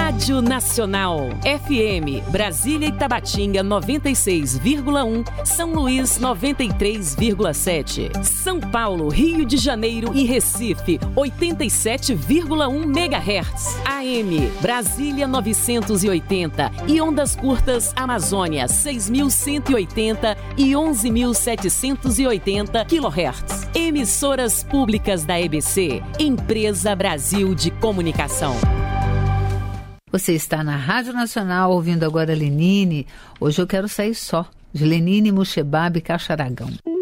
Rádio Nacional, FM, Brasília e Tabatinga 96,1, São Luís 93,7, São Paulo, Rio de Janeiro e Recife 87,1 MHz, AM, Brasília 980 e ondas curtas Amazônia 6.180 e 11.780 kHz. Emissoras públicas da EBC, Empresa Brasil de Comunicação. Você está na Rádio Nacional ouvindo agora Lenine. Hoje eu quero sair só, de Lenine Mushebab Caxaragão.